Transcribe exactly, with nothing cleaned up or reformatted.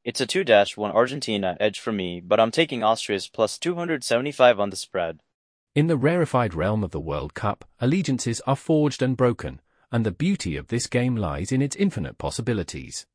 It's a two one Argentina edge for me, but I'm taking Austria's plus two hundred seventy-five on the spread. In the rarefied realm of the World Cup, allegiances are forged and broken, and the beauty of this game lies in its infinite possibilities.